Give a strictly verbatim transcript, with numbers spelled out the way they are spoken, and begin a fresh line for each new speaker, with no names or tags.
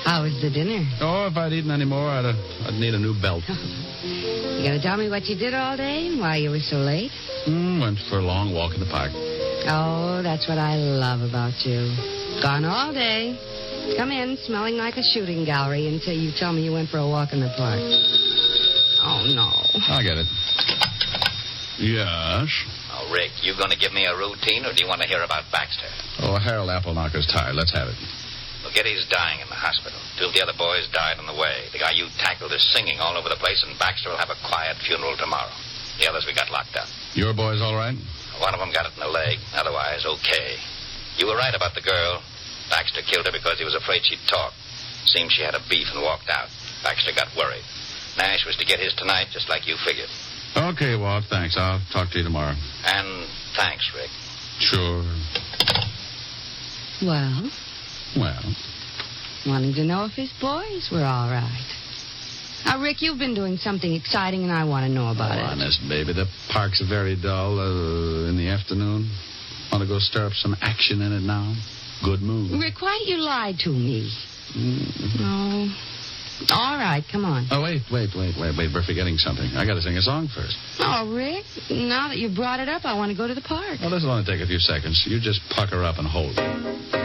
How was the dinner?
Oh, if I'd eaten any more, I'd, uh, I'd need a new belt.
You gonna tell me what you did all day and why you were so late?
Mm, went for a long walk in the park.
Oh, that's what I love about you. Gone all day. Come in smelling like a shooting gallery until you tell me you went for a walk in the park. Oh, no.
I'll get it. Yes?
Oh, Rick, you going to give me a routine, or do you want to hear about Baxter?
Oh, Harold Appleknocker's tired. Let's have it.
Well, Getty's dying in the hospital. Two of the other boys died on the way. The guy you tackled is singing all over the place, and Baxter will have a quiet funeral tomorrow. The others we got locked up.
Your boys all right?
One of them got it in the leg. Otherwise, okay. You were right about the girl. Baxter killed her because he was afraid she'd talk. Seems she had a beef and walked out. Baxter got worried. Nash was to get his tonight, just like you figured.
Okay, Walt, thanks. I'll talk to you tomorrow.
And thanks, Rick.
Sure.
Well?
Well?
Wanting to know if his boys were all right. Now, Rick, you've been doing something exciting, and I want to know about
oh,
it.
Honest, baby, the park's very dull uh, in the afternoon. Want to go stir up some action in it now? Good move.
Rick, why do you lie to me?
Mm-hmm.
No. All right, come on.
Oh, wait, wait, wait, wait, wait. We're forgetting something. I got to sing a song first.
Oh, Rick, now that you brought it up, I want to go to the park.
Well, this will only take a few seconds. You just pucker up and hold it.